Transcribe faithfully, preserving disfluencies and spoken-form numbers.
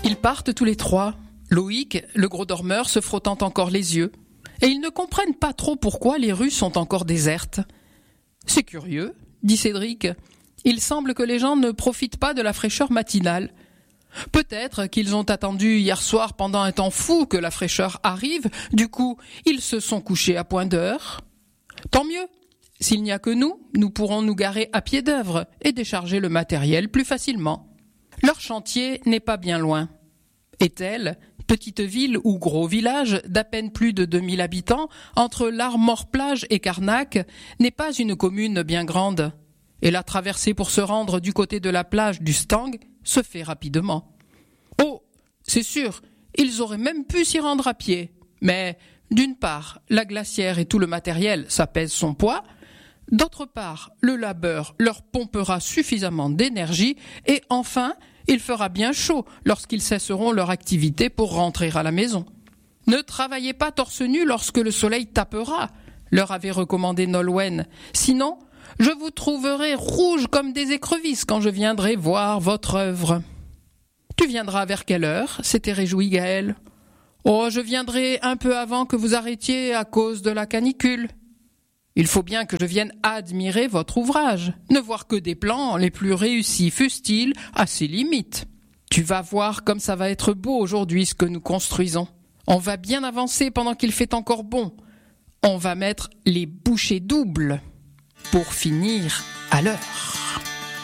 Ils partent tous les trois, Loïc, le gros dormeur, se frottant encore les yeux, et ils ne comprennent pas trop pourquoi les rues sont encore désertes. « C'est curieux, » dit Cédric. « Il semble que les gens ne profitent pas de la fraîcheur matinale. Peut-être qu'ils ont attendu hier soir pendant un temps fou que la fraîcheur arrive, du coup, ils se sont couchés à point d'heure. Tant mieux. S'il n'y a que nous, nous pourrons nous garer à pied d'œuvre et décharger le matériel plus facilement. Leur chantier n'est pas bien loin. Étel, petite ville ou gros village d'à peine plus de deux mille habitants, entre l'Armor-Plage et Carnac, n'est pas une commune bien grande. Et la traversée pour se rendre du côté de la plage du Stang se fait rapidement. Oh, c'est sûr, ils auraient même pu s'y rendre à pied. Mais, d'une part, la glacière et tout le matériel, ça pèse son poids. D'autre part, le labeur leur pompera suffisamment d'énergie. Et enfin, il fera bien chaud lorsqu'ils cesseront leur activité pour rentrer à la maison. Ne travaillez pas torse nu lorsque le soleil tapera, leur avait recommandé Nolwenn. Sinon, je vous trouverai rouge comme des écrevisses quand je viendrai voir votre œuvre. Tu viendras vers quelle heure ? S'était réjoui Gaël. Oh, je viendrai un peu avant que vous arrêtiez à cause de la canicule. Il faut bien que je vienne admirer votre ouvrage, ne voir que des plans les plus réussis fussent-ils à ses limites. Tu vas voir comme ça va être beau aujourd'hui ce que nous construisons. On va bien avancer pendant qu'il fait encore bon. On va mettre les bouchées doubles pour finir à l'heure.